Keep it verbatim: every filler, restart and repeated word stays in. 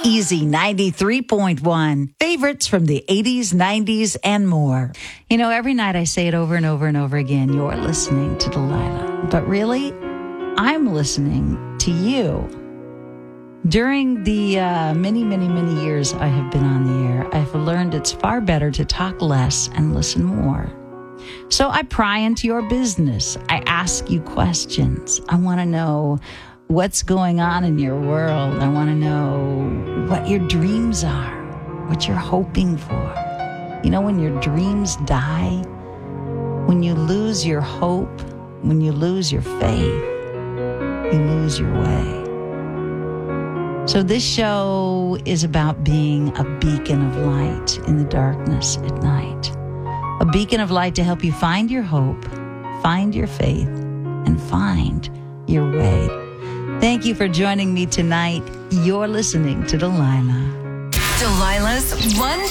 Easy ninety-three point one. Favorites from the eighties, nineties, and more. You know, every night I say it over and over and over again. You're listening to Delilah. But really, I'm listening to you. During the uh, many, many, many years I have been on the air, I've learned it's far better to talk less and listen more. So I pry into your business. I ask you questions. I want to know what's going on in your world. I want to know what your dreams are, what you're hoping for. You know, when your dreams die, when you lose your hope, when you lose your faith, you lose your way. So this show is about being a beacon of light in the darkness at night. A beacon of light to help you find your hope, find your faith, and find your way. Thank you for joining me tonight. You're listening to Delilah. Delilah's one